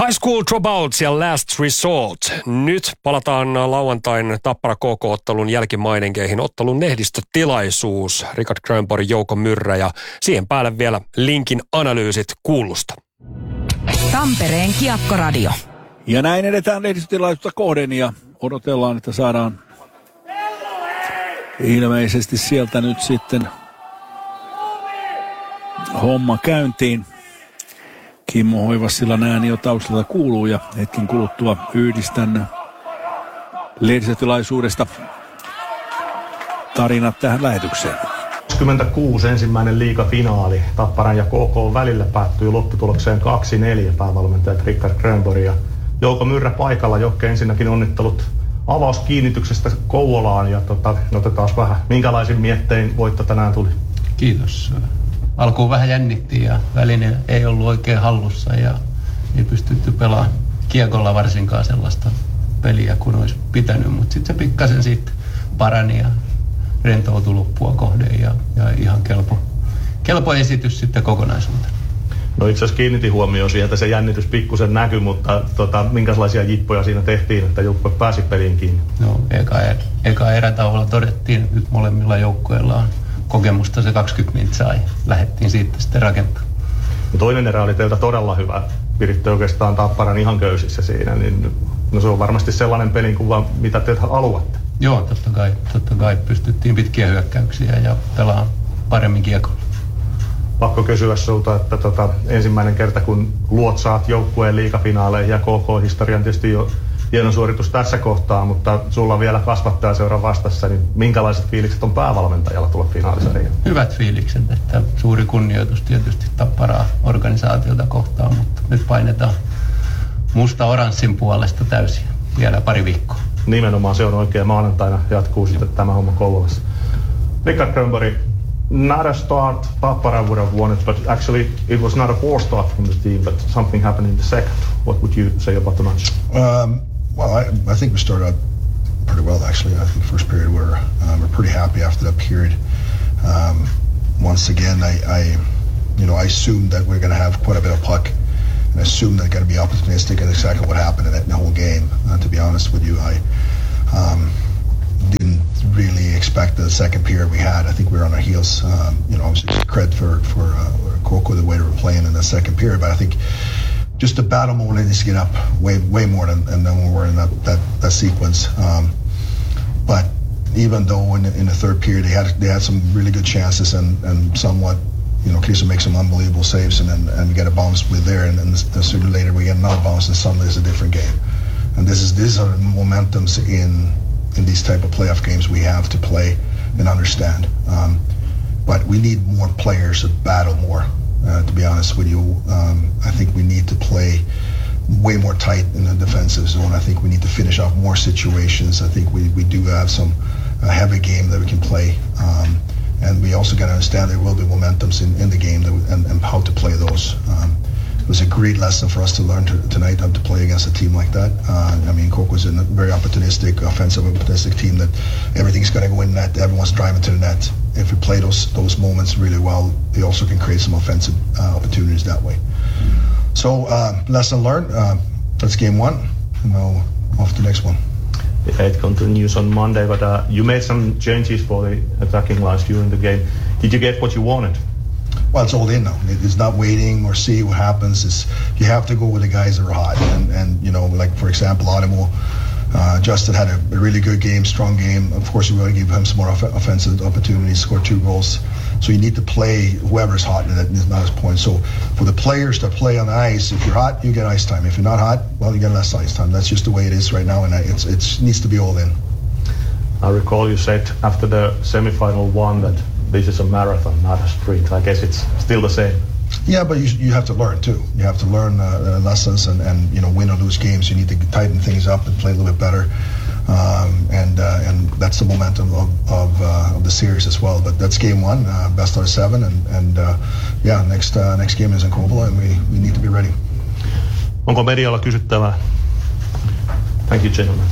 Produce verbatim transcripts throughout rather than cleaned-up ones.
High School Dropouts ja Last Resort. Nyt palataan lauantain Tappara K K-ottelun jälkimainingeihin. Ottelun lehdistötilaisuus. Richard Grönborg, Jouko Myrrä ja siihen päälle vielä linkin analyysit kuulusta. Tampereen Kiekkoradio. Ja näin edetään lehdistötilaisuutta kohden ja odotellaan, että saadaan ilmeisesti sieltä nyt sitten homma käyntiin. Kimmo Hoivassilan ääni jo taustalta kuuluu ja hetken kuluttua yhdistän lehdistötilaisuudesta tarinat tähän lähetykseen. kaksikymmentäkuusi ensimmäinen liigafinaali Tapparan ja K K välillä päättyi lopputulokseen kaksi neljä päävalmentajat Richard Grönborg ja Jouko Myrrä paikalla. Jokke, ensinnäkin onnittelut avauskiinnityksestä Kouvolaan ja tota, otetaan vähän minkälaisin miettein voitto tänään tuli. Kiitos. Alkuun vähän jännittiin ja väline ei ollut oikein hallussa ja ei pystytty pelaamaan kiekolla varsinkaan sellaista peliä kuin olisi pitänyt, mutta sitten se pikkasen siitä parani ja rentoutui loppua kohden ja, ja ihan kelpo, kelpo esitys sitten kokonaisuutena. No itse asiassa kiinnitin huomioon siihen, että se jännitys pikkusen näkyi, mutta tota, minkälaisia jippoja siinä tehtiin, että joukkue pääsi peliin kiinni? No eka, eka erätauolla todettiin, että nyt molemmilla joukkueilla on kokemusta se kaksikymmentä mintsaa ja lähdettiin siitä sitten rakentamaan. Toinen erä oli teiltä todella hyvä. Piditte oikeastaan Tapparan ihan köysissä siinä, niin no se on varmasti sellainen pelinkuva, mitä te haluatte. Joo, totta kai, totta kai pystyttiin pitkiä hyökkäyksiä ja pelaamaan paremmin kiekolla. Pakko kysyä sulta, että tota, ensimmäinen kerta kun luotsaat joukkueen liigafinaaleihin ja K K-historian tietysti jo hieno suoritus tässä kohtaa, mutta sulla on vielä kasvattajaseura vastassa, niin minkälaiset fiilikset on päävalmentajalla tulla finaalisarjaan? Hyvät fiilikset, että suuri kunnioitus tietysti Tapparaa organisaatiota kohtaan, mutta nyt painetaan musta-oranssin puolesta täysin vielä pari viikkoa. Nimenomaan se on oikein, maanantaina jatkuu sitten tämä homma Kouvolassa. Richard Grönborg, not a start Tappara would have won it, but actually it was not a poor start from the team, but something happened in the second. What would you say about the match? Um, well, I, I think we started out pretty well, actually. I think the first period we're, um, we're pretty happy after that period. Um, once again, I, I, you know, I assumed that we're going to have quite a bit of puck, and I assumed that going to be opportunistic, and exactly what happened in, that, in the whole game. Uh, to be honest with you, I um, didn't really expect the second period we had. I think we were on our heels. Um, you know, obviously credit for for uh, K K the way they were playing in the second period, but I think just the battle mode needs to get up way way more than, than when we were in that that, that sequence. Um, but even though in the, in the third period they had they had some really good chances and, and somewhat, you know, Kisa makes some unbelievable saves and then and we get a bounce with there and then sooner or later we get another bounce and suddenly it's a different game. And this is these are momentums in in these type of playoff games we have to play and understand. Um, but we need more players to battle more. Uh, to be honest with you, um, I think we need to play way more tight in the defensive zone. I think we need to finish off more situations. I think we, we do have some uh, heavy game that we can play. Um, and we also got to understand there will be momentums in, in the game that we, and, and how to play those. Um, it was a great lesson for us to learn to, tonight how to play against a team like that. Uh, I mean, Cork was a very opportunistic, offensive, opportunistic team that everything's going to go in net. Everyone's driving to the net. If we play those those moments really well, we also can create some offensive uh, opportunities that way. So, uh, lesson learned. Uh, that's game one. And now off to the next one. It continues on Monday, but uh, you made some changes for the attacking lines during the game. Did you get what you wanted? Well, it's all in now. It's not waiting or see what happens. It's, you have to go with the guys that are hot. And, and you know, like, for example, Adamo, uh, Justin had a, a really good game, strong game. Of course, we want to give him some more off- offensive opportunities, score two goals. So you need to play whoever's hot in that not his point. So for the players to play on the ice, if you're hot, you get ice time. If you're not hot, well, you get less ice time. That's just the way it is right now, and it's it needs to be all in. I recall you said after the semifinal one that this is a marathon, not a sprint. I guess it's still the same. Yeah, but you you have to learn too. You have to learn uh, lessons and, and you know win or lose games. You need to tighten things up and play a little bit better. Um, and uh, and that's the momentum of of, uh, of the series as well. But that's game one, uh, best out of seven, and and uh, yeah, next uh, next game is in Kouvola, and we, we need to be ready. Onko medialla kysyttävää? Thank you, gentlemen.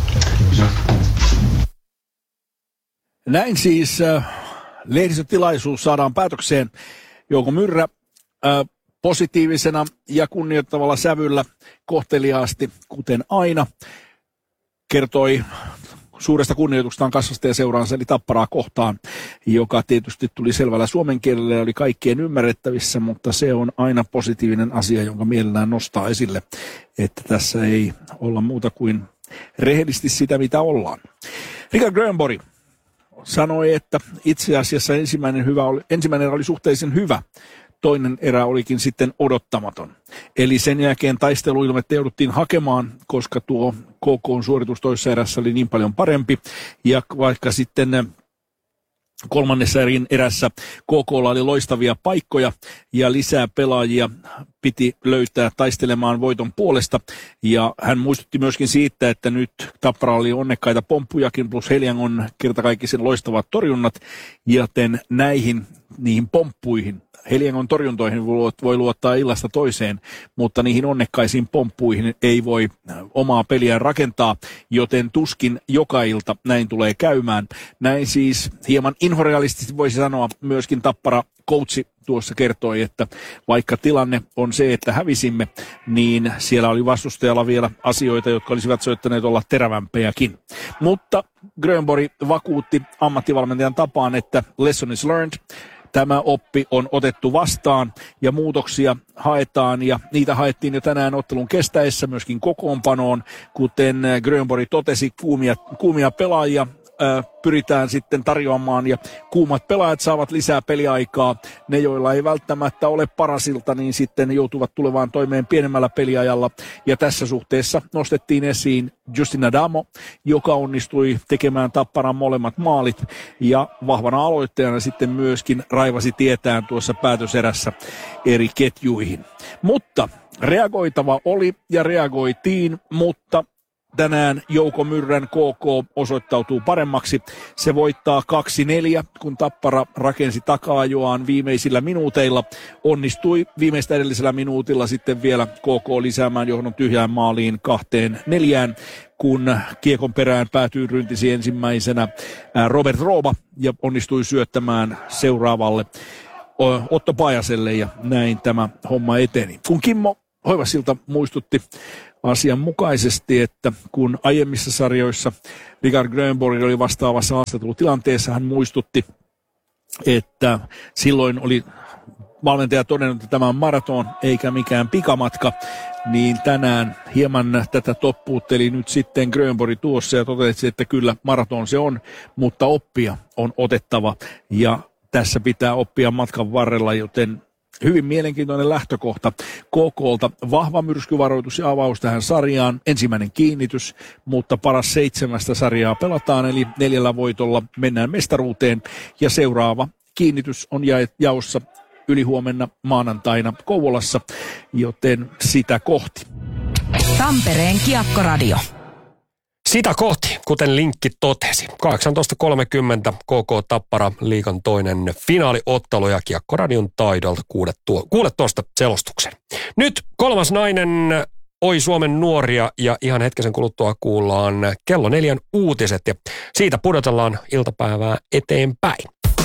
Näin siis äh, lehdistötilaisuus saadaan päätökseen. Jouko Myrrä äh, positiivisena ja kunnioittavalla sävyllä kohteliaasti, kuten aina, kertoi suuresta kunnioituksestaan kasvastajaseuraansa eli Tapparaa kohtaan, joka tietysti tuli selvällä suomen kielellä ja oli kaikkien ymmärrettävissä, mutta se on aina positiivinen asia, jonka mielellään nostaa esille, että tässä ei olla muuta kuin rehellisesti sitä, mitä ollaan. Rickard Grönborg sanoi, että itse asiassa ensimmäinen, hyvä oli, ensimmäinen erä oli suhteellisen hyvä. Toinen erä olikin sitten odottamaton. Eli sen jälkeen taisteluilmettä jouduttiin hakemaan, koska tuo K K:n suoritus toisessa erässä oli niin paljon parempi. Ja vaikka sitten kolmannessa erässä K K:lla oli loistavia paikkoja ja lisää pelaajia piti löytää taistelemaan voiton puolesta. Ja hän muistutti myöskin siitä, että nyt Tappara oli onnekkaita pomppujakin, plus Heliangon kertakaikkisen loistavat torjunnat, joten näihin niihin pomppuihin, Heliangon torjuntoihin voi luottaa illasta toiseen, mutta niihin onnekkaisiin pomppuihin ei voi omaa peliään rakentaa, joten tuskin joka ilta näin tulee käymään. Näin siis hieman inhorealistisesti voisi sanoa myöskin Tappara coachi tuossa kertoi, että vaikka tilanne on se, että hävisimme, niin siellä oli vastustajalla vielä asioita, jotka olisivat soittaneet olla terävämpiäkin. Mutta Grönborg vakuutti ammattivalmentajan tapaan, että lesson is learned. Tämä oppi on otettu vastaan ja muutoksia haetaan ja niitä haettiin jo tänään ottelun kestäessä myöskin kokoonpanoon. Kuten Grönborg totesi, kuumia, kuumia pelaajia ää, pyritään sitten tarjoamaan ja kuumat pelaajat saavat lisää peliaikaa. Ne, joilla ei välttämättä ole parasilta, niin sitten joutuvat tulevaan toimeen pienemmällä peliajalla. Ja tässä suhteessa nostettiin esiin Justin Adamo, joka onnistui tekemään Tapparan molemmat maalit ja vahvana aloittajana sitten myöskin raivasi tietään tuossa päätöserässä eri ketjuihin. Mutta reagoitava oli ja reagoitiin, mutta tänään Jouko Myrrän K K osoittautuu paremmaksi. Se voittaa kaksi neljä, kun Tappara rakensi taka-ajoaan viimeisillä minuuteilla. Onnistui viimeistä edellisellä minuutilla sitten vielä K K lisäämään johdon tyhjään maaliin kahteen neljään, kun kiekon perään päätyi ryntisi ensimmäisenä Robert Rooba ja onnistui syöttämään seuraavalle Otto Pajaselle ja näin tämä homma eteni. Kun Kimmo Hoivasilta muistutti asianmukaisesti, että kun aiemmissa sarjoissa Rickard Grönborg oli vastaavassa haastattelutilanteessa, hän muistutti, että silloin oli valmentaja todennut, että tämä on maraton eikä mikään pikamatka, niin tänään hieman tätä toppuutteli nyt sitten Grönborg tuossa ja totesi, että kyllä maraton se on, mutta oppia on otettava ja tässä pitää oppia matkan varrella, joten hyvin mielenkiintoinen lähtökohta K K:lta. Vahva myrskyvaroitus ja avaus tähän sarjaan. Ensimmäinen kiinnitys, mutta paras seitsemästä sarjaa pelataan, eli neljällä voitolla mennään mestaruuteen. Ja seuraava kiinnitys on jaossa ylihuomenna maanantaina Kouvolassa, joten sitä kohti. Tampereen Kiekkoradio. Sitä kohti, kuten linkki totesi. kahdeksantoista kolmekymmentä K K Tappara liigan toinen finaaliottelu ja Kiekkoradion taidolta kuule, tuo, kuule tuosta selostuksen. Nyt kolmas nainen Oi Suomen nuoria ja ihan hetkisen kuluttua kuullaan kello neljän uutiset ja siitä pudotellaan iltapäivää eteenpäin.